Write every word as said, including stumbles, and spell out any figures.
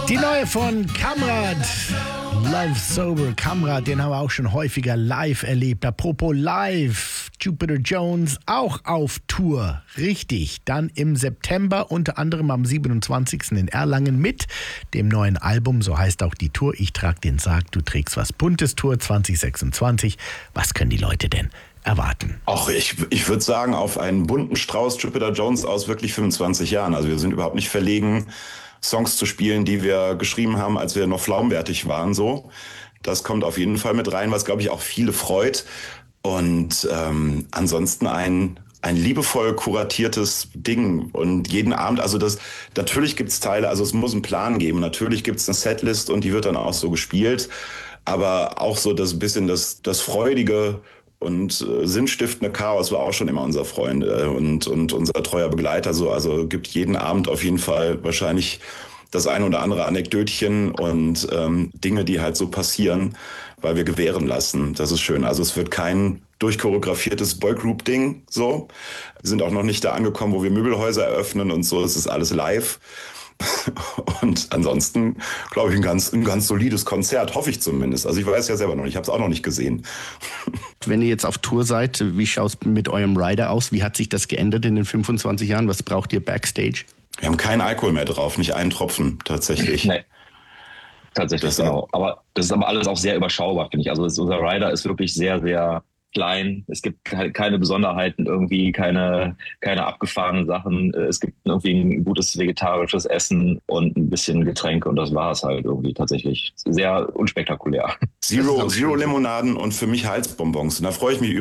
Die neue von Kamrat, Love Sober. Kamrat, den haben wir auch schon häufiger live erlebt. Apropos live, Jupiter Jones auch auf Tour. Richtig, dann im September, unter anderem am siebenundzwanzigsten in Erlangen mit dem neuen Album. So heißt auch die Tour. Ich trag den Sarg, du trägst was Buntes, Tour zwanzig sechsundzwanzig. Was können die Leute denn erwarten? Ach, ich, ich würde sagen, auf einen bunten Strauß Jupiter Jones aus wirklich fünfundzwanzig Jahren. Also wir sind überhaupt nicht verlegen, Songs zu spielen, die wir geschrieben haben, als wir noch flaumwertig waren. So, das kommt auf jeden Fall mit rein, was, glaube ich, auch viele freut. Und ähm, ansonsten ein ein liebevoll kuratiertes Ding. Und jeden Abend, also das, natürlich gibt's Teile, also es muss einen Plan geben. Natürlich gibt's eine Setlist und die wird dann auch so gespielt. Aber auch so das bisschen das, das freudige und äh, sinnstiftende Chaos war auch schon immer unser Freund äh, und, und unser treuer Begleiter. So, also gibt jeden Abend auf jeden Fall wahrscheinlich das ein oder andere Anekdötchen und ähm, Dinge, die halt so passieren, weil wir gewähren lassen. Das ist schön. Also es wird kein durchchoreografiertes Boygroup-Ding. So, wir sind auch noch nicht da angekommen, wo wir Möbelhäuser eröffnen und so. Es ist alles live. Und ansonsten, glaube ich, ein ganz, ein ganz solides Konzert, hoffe ich zumindest. Also ich weiß ja selber noch nicht, ich habe es auch noch nicht gesehen. Wenn ihr jetzt auf Tour seid, wie schaut es mit eurem Rider aus? Wie hat sich das geändert in den fünfundzwanzig Jahren? Was braucht ihr Backstage? Wir haben keinen Alkohol mehr drauf, nicht einen Tropfen tatsächlich. Nee, tatsächlich, Das- genau. Aber das ist aber alles auch sehr überschaubar, finde ich. Also das, unser Rider ist wirklich sehr, sehr klein. Es gibt halt keine Besonderheiten irgendwie, keine, keine abgefahrenen Sachen. Es gibt irgendwie ein gutes vegetarisches Essen und ein bisschen Getränke und das war es halt irgendwie tatsächlich. Sehr unspektakulär. Zero, Zero Limonaden und für mich Halsbonbons. Und da freue ich mich